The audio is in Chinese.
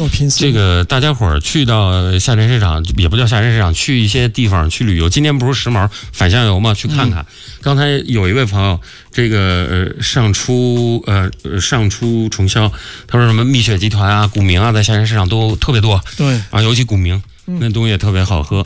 有拼色。 这个大家伙儿去到下沉市场，也不叫下沉市场，去一些地方去旅游。今年不是时髦返乡游吗？去看看。刚才有一位朋友，这个上出重销，他说什么蜜雪集团啊、古茗啊，在下沉市场都特别多。 对啊，尤其古茗，那东西也特别好喝。